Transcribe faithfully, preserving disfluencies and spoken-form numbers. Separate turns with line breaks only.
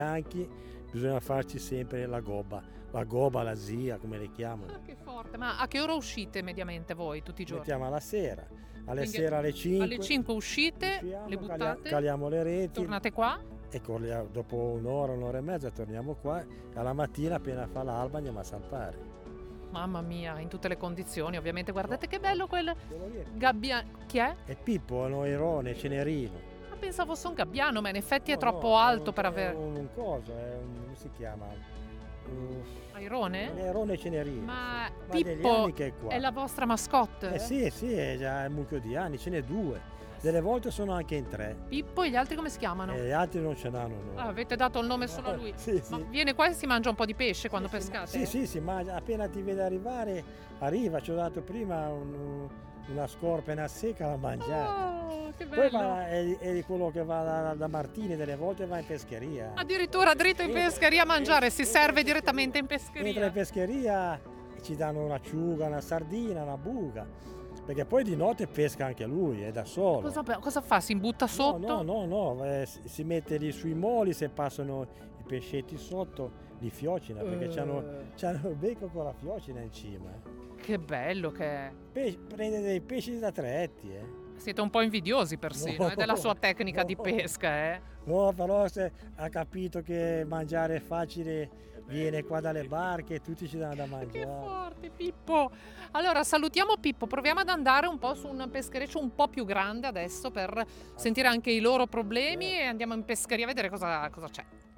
bianchi bisogna farci sempre la gobba, la gobba, la zia, come le chiamano.
Ah, che forte. Ma a che ora uscite mediamente voi tutti i giorni?
Mettiamo alla sera, alle
Quindi
sera alle cinque.
alle cinque uscite,
usciamo,
le
calia-
buttate,
caliamo le reti
tornate qua?
e corriamo- dopo un'ora, un'ora e mezza torniamo qua e alla mattina appena fa l'alba andiamo a salpare.
Mamma mia, in tutte le condizioni, ovviamente. Guardate che bello quel
Quello lì è,
gabbia... Chi è?
è Pippo, è un Noirone, Cenerino.
Ma pensavo fosse un gabbiano, ma in effetti è
No,
troppo
no,
alto
un-
per
è
avere...
un, un coso, è un, come si chiama? Un,
Airone?
un Airone Cenerino.
Ma
sì. Ma degli
Pippo
anni che è qua.
è la vostra mascotte?
Eh sì, sì, è già un mucchio di anni, ce n'è due. Delle volte sono anche in tre.
Pippo e gli altri come si chiamano?
E gli altri non ce l'hanno. No.
Ah, avete dato il nome solo a lui?
Sì, sì.
Ma viene qua e si mangia un po' di pesce quando
Sì, sì,
pescate?
Sì, sì, si mangia. Appena ti vede arrivare, arriva. Ci ho dato prima un- una scorpia, una secca, l'ha mangiata.
Oh, che
Poi
bello!
va, è, è di quello che va da, da Martini, delle volte va in pescheria.
Addirittura dritto in pescheria a mangiare, si serve direttamente in
Entra in
pescheria.
pescheria e ci danno un'acciuga, una sardina, una buca. Perché poi di notte pesca anche lui, è da solo.
Cosa, cosa fa? Si butta
No,
sotto?
no, no, no, eh, si si mette lì sui moli, se passano i pescetti sotto, li fiocina, perché
Eh.
c'hanno, c'hanno il becco con la fiocina in cima. eh.
Che bello che è.
Pe- prende dei pesci da tre etti, eh.
Siete un po' invidiosi persino,
No,
eh, della sua tecnica di
no.
pesca, eh.
No, però se ha capito che mangiare è facile, viene qua dalle barche e tutti ci danno da
Che
mangiare.
forte, Pippo! Allora salutiamo Pippo, proviamo ad andare un po' su un peschereccio un po' più grande adesso per sentire anche i loro problemi e andiamo in pescheria a vedere cosa, cosa c'è.